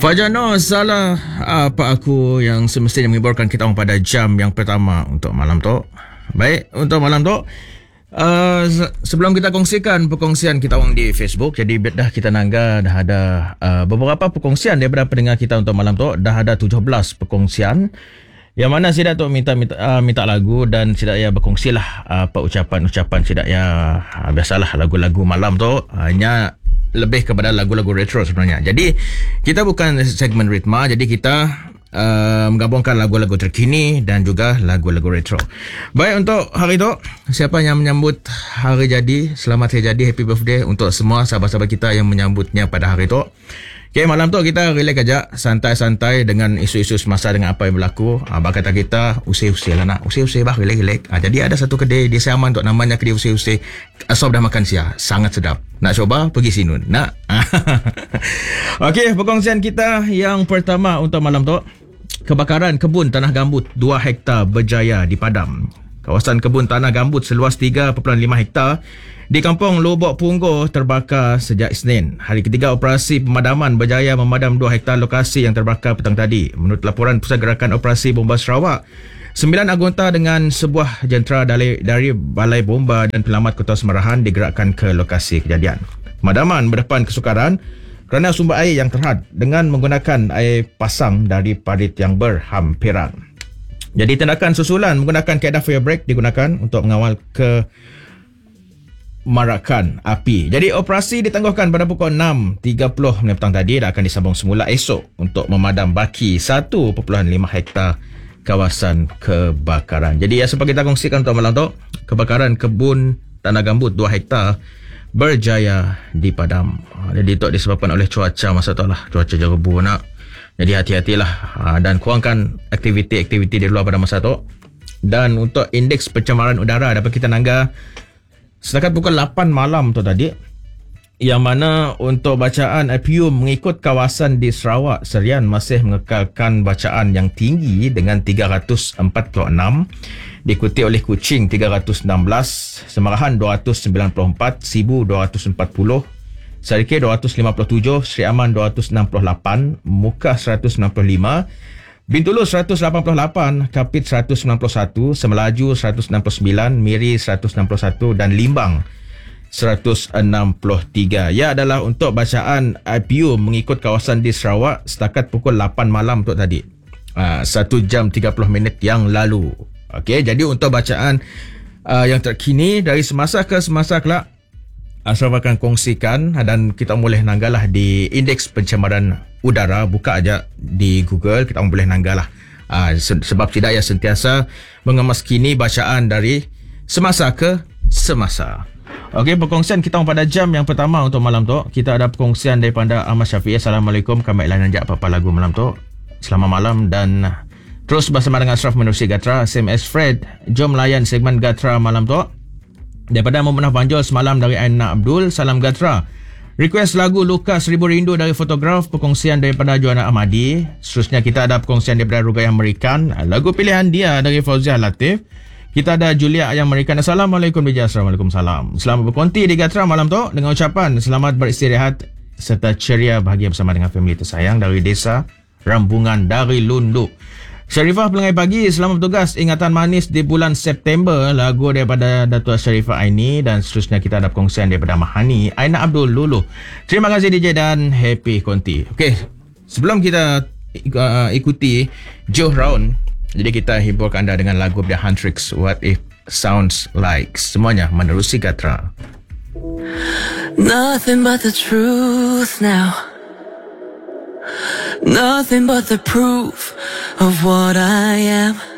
Fajano, salah apa aku yang semestinya menghiburkan kita orang pada jam yang pertama untuk malam tu. Baik, untuk malam tu sebelum kita kongsikan perkongsian kita orang di Facebook, jadi dah kita nangga dah ada beberapa perkongsian daripada pendengar kita untuk malam tu. Dah ada 17 perkongsian yang mana Sidak tu minta lagu dan Sidak ya berkongsilah apa ucapan-ucapan Sidak ya. Biasalah lagu-lagu malam tu hanya lebih kepada lagu-lagu retro sebenarnya. Jadi kita bukan segmen ritma, jadi kita menggabungkan lagu-lagu terkini dan juga lagu-lagu retro. Baik, untuk hari tu, siapa yang menyambut hari jadi, selamat hari jadi, happy birthday untuk semua sahabat-sahabat kita yang menyambutnya pada hari tu. Okay, malam tu kita relax aja, santai-santai dengan isu-isu semasa dengan apa yang berlaku. Kata kita, usai-usai lah nak. Usai-usai bah, relax-relax. Jadi ada satu kedai di Siaman tu, namanya kedai usai-usai. Asal dah makan sia, sangat sedap. Nak coba? Pergi sini. Nak? Okey, perkongsian kita yang pertama untuk malam tu. Kebakaran kebun tanah gambut 2 hektar berjaya dipadam. Kawasan kebun tanah gambut seluas 3.5 hektar di kampung Lobok Punggol terbakar sejak Isnin. Hari ketiga operasi pemadaman berjaya memadam 2 hektar lokasi yang terbakar petang tadi. Menurut laporan Pusat Gerakan Operasi Bomba Sarawak, 9 anggota dengan sebuah jentera dari Balai Bomba dan Penyelamat Kota Semarahan digerakkan ke lokasi kejadian. Pemadaman berdepan kesukaran kerana sumber air yang terhad dengan menggunakan air pasang dari parit yang berhampiran. Jadi tindakan susulan menggunakan kaedah fire break digunakan untuk mengawal kemarakan api. Jadi operasi ditangguhkan pada pukul 6.30 petang tadi dan akan disambung semula esok untuk memadam baki 1.5 hektar kawasan kebakaran. Jadi seperti kita kongsikan untuk malam tu, kebakaran kebun tanah gambut 2 hektar berjaya dipadam. Jadi itu disebabkan oleh cuaca masa tu lah, cuaca jerebu nak. Jadi hati-hatilah dan kurangkan aktiviti-aktiviti di luar pada masa tu. Dan untuk indeks pencemaran udara dapat kita nangga setakat pukul 8 malam tu tadi, yang mana untuk bacaan IPU mengikut kawasan di Sarawak, Serian masih mengekalkan bacaan yang tinggi dengan 346, diikuti oleh Kuching 316, Semarahan 294, Sibu 240, Sarikeh 257, Sri Aman 268, Muka 165, Bintulu 188, Kapit 191, Semelaju 169, Miri 161 dan Limbang 163. Ya adalah untuk bacaan IPU mengikut kawasan di Sarawak setakat pukul 8 malam tu tadi. 1 jam 30 minit yang lalu. Okey, jadi untuk bacaan yang terkini dari semasa ke semasa kelak, Sarawak akan kongsikan dan kita boleh nanggalah di indeks pencemaran udara. Buka aja di Google, kita boleh nanggalah. Sebab tidak ya sentiasa mengemaskini bacaan dari semasa ke semasa. Okey, perkongsian kita pada jam yang pertama untuk malam tu. Kita ada perkongsian daripada Ahmad Syafiq. Assalamualaikum, kami layan ajak apa-apa lagu malam tu. Selamat malam dan terus bersama dengan Ashraf menerusi Gatra. SMS Fred, jom layan segmen Gatra malam tu. Daripada Memunah Banjol semalam dari Aina Abdul, salam Gatra. Request lagu Luka Seribu Rindu dari Fotograf, perkongsian daripada Joanna Ahmadi. Seterusnya kita ada perkongsian daripada Rugayah Merikan, lagu pilihan dia dari Fauziah Latif. Kita ada Julia yang Merikan. Assalamualaikum DJ. Assalamualaikum, salam. Selamat berkonti di Gatra malam tu dengan ucapan selamat beristirahat serta ceria bahagia bersama dengan family tersayang dari Desa Rambungan dari Lundu. Syarifah Pelangai Pagi, selamat bertugas, ingatan manis di bulan September, lagu daripada Datuk Syarifah Aini. Dan seterusnya kita ada perkongsian daripada Mahani Aina Abdul Lulu. Terima kasih DJ dan happy konti. Okey, sebelum kita ikuti Joe Round, jadi kita hiburkan anda dengan lagu The Huntrix, What It Sounds Like. Semuanya menerusi Gatra. Nothing but the truth now. Nothing but the proof of what I am.